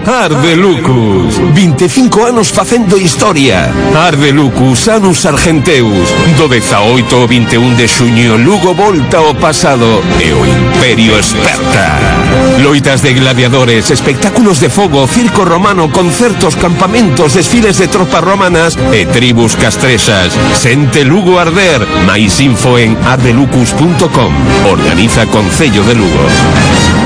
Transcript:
Ardelucus, 25 anos facendo historia. Ardelucus, Anus Argenteus. Do 18 ao 21 de xuño, Lugo volta ao pasado e o Imperio esperta. Loitas de gladiadores, espectáculos de fogo, circo romano, concertos, campamentos, desfiles de tropas romanas e tribus castrexas. Sente Lugo arder. Mais info en ardelucus.com. Organiza Concello de Lugo.